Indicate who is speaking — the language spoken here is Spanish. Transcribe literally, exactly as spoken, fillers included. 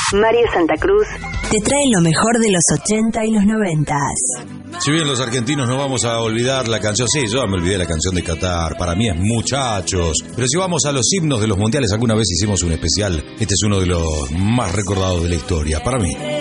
Speaker 1: Mario Santa Cruz
Speaker 2: te trae lo mejor de los ochenta y los noventas.
Speaker 3: Si bien los argentinos no vamos a olvidar la canción, sí, yo me olvidé la canción de Qatar, para mí es Muchachos, pero si vamos a los himnos de los mundiales, alguna vez hicimos un especial, este es uno de los más recordados de la historia, para mí.